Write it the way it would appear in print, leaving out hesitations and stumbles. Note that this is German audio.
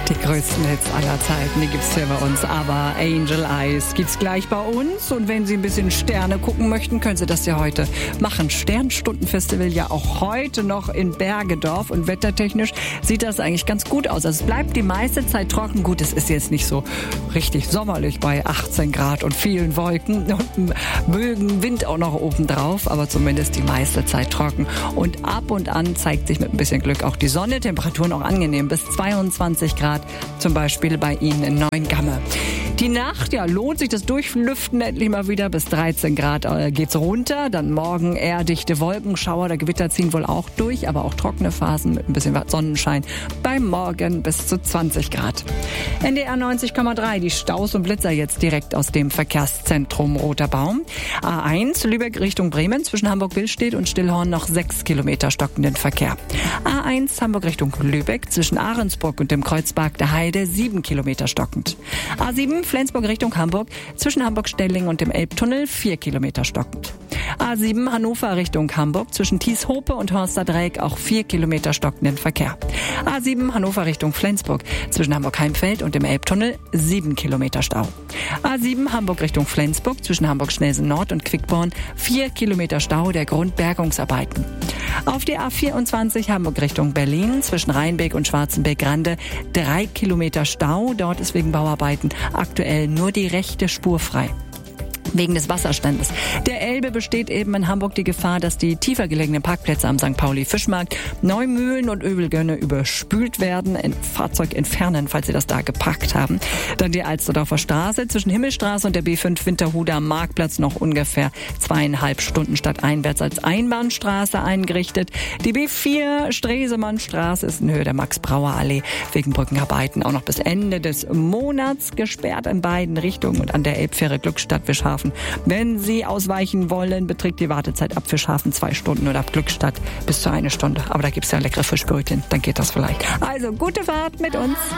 Die größten Hits aller Zeiten, die gibt's hier bei uns. Aber Angel Eyes gibt's gleich bei uns. Und wenn Sie ein bisschen Sterne gucken möchten, können Sie das ja heute machen. Sternstundenfestival ja auch heute noch in Bergedorf. Und wettertechnisch sieht das eigentlich ganz gut aus. Also es bleibt die meiste Zeit trocken. Gut, es ist jetzt nicht so richtig sommerlich bei 18 Grad und vielen Wolken und Bögen Wind auch noch oben drauf. Aber zumindest die meiste Zeit trocken. Und ab und an zeigt sich mit ein bisschen Glück auch die Sonne. Temperaturen auch angenehm bis 22 Grad. Zum Beispiel bei Ihnen in Neuengamme. Die Nacht, ja, lohnt sich das Durchlüften endlich mal wieder. Bis 13 Grad geht's runter. Dann morgen eher dichte Wolkenschauer. Der Gewitter ziehen wohl auch durch, aber auch trockene Phasen mit ein bisschen Sonnenschein. Beim Morgen bis zu 20 Grad. NDR 90,3. Die Staus und Blitzer jetzt direkt aus dem Verkehrszentrum Roter Baum. A1 Lübeck Richtung Bremen zwischen Hamburg-Willstedt und Stillhorn noch 6 Kilometer stockenden Verkehr. A1 Hamburg Richtung Lübeck zwischen Ahrensburg und dem Kreuzberg der Heide 7 Kilometer stockend. A7 Flensburg Richtung Hamburg zwischen Hamburg-Stelling und dem Elbtunnel 4 Kilometer stockend. A7 Hannover Richtung Hamburg zwischen Thieshope und Horsterdreieck auch 4 Kilometer stockenden Verkehr. A7 Hannover Richtung Flensburg zwischen Hamburg-Heimfeld und dem Elbtunnel 7 Kilometer Stau. A7 Hamburg Richtung Flensburg zwischen Hamburg-Schnelsen Nord und Quickborn 4 Kilometer Stau der Grundbergungsarbeiten. Auf der A24 Hamburg Richtung Berlin zwischen Rheinbeck und Schwarzenbeck-Grande 3 Kilometer Stau. Dort ist wegen Bauarbeiten aktuell nur die rechte Spur frei. Wegen des Wasserstandes der Elbe besteht eben in Hamburg die Gefahr, dass die tiefer gelegenen Parkplätze am St. Pauli-Fischmarkt, Neumühlen und Öbelgönne überspült werden. Ein Fahrzeug entfernen, falls Sie das da geparkt haben. Dann die Alsterdorfer Straße zwischen Himmelstraße und der B5 Winterhuder am Marktplatz noch ungefähr 2,5 Stunden stadteinwärts als Einbahnstraße eingerichtet. Die B4 Stresemannstraße ist in Höhe der Max-Brauer-Allee wegen Brückenarbeiten auch noch bis Ende des Monats gesperrt in beiden Richtungen und an der Elbfähre Glückstadt-Fischhafen. Wenn Sie ausweichen wollen, beträgt die Wartezeit ab Fischhafen 2 Stunden oder ab Glückstadt bis zu 1 Stunde. Aber da gibt's ja leckere Fischbrötchen, dann geht das vielleicht. Also gute Fahrt mit uns.